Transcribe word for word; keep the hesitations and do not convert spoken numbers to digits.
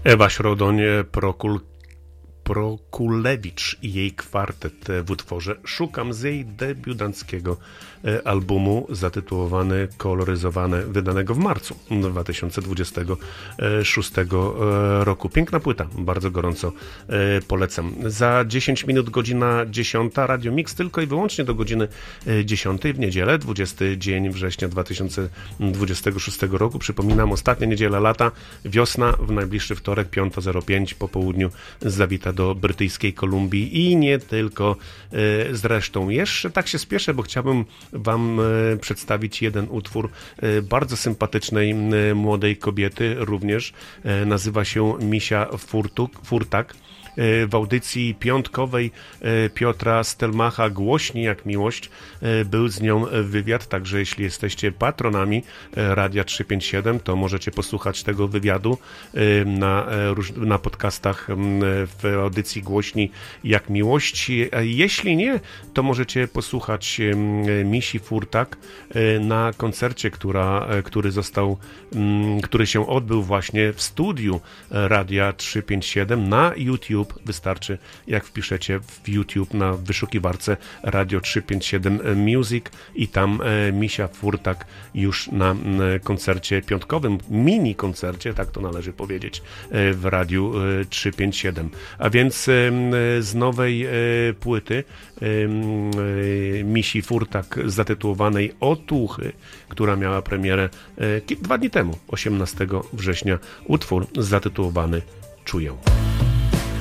Ewa Środoń, Prokul Prokulewicz i jej kwartet w utworze Szukam z jej debiutanckiego albumu zatytułowany Koloryzowane, wydanego w marcu dwa tysiące dwudziestego szóstego roku. Piękna płyta, bardzo gorąco polecam. Za dziesięć minut godzina dziesiąta, Radio Mix tylko i wyłącznie do godziny dziesiątej w niedzielę, dwudziesty dzień września dwa tysiące dwudziestego szóstego roku. Przypominam, ostatnia niedziela lata, wiosna, w najbliższy wtorek, piąta zero pięć po południu zawita do Brytyjskiej Kolumbii i nie tylko. Zresztą jeszcze tak się spieszę, bo chciałbym Wam przedstawić jeden utwór bardzo sympatycznej młodej kobiety również. Nazywa się Misia Furtuk, Furtak. W audycji piątkowej Piotra Stelmacha Głośni jak miłość był z nią wywiad, także jeśli jesteście patronami Radia trzysta pięćdziesiąt siedem, to możecie posłuchać tego wywiadu na, na podcastach w audycji Głośni jak miłość. Jeśli nie, to możecie posłuchać Misi Furtak na koncercie, która, który został, który się odbył właśnie w studiu Radia trzysta pięćdziesiąt siedem na YouTube. Wystarczy, jak wpiszecie w YouTube na wyszukiwarce Radio trzysta pięćdziesiąt siedem Music i tam e, Misia Furtak już na e, koncercie piątkowym, mini koncercie, tak to należy powiedzieć, e, w Radiu e, trzysta pięćdziesiąt siedem. A więc e, z nowej e, płyty e, e, Misi Furtak zatytułowanej Otuchy, która miała premierę e, dwa dni temu, osiemnastego września, utwór zatytułowany Czuję.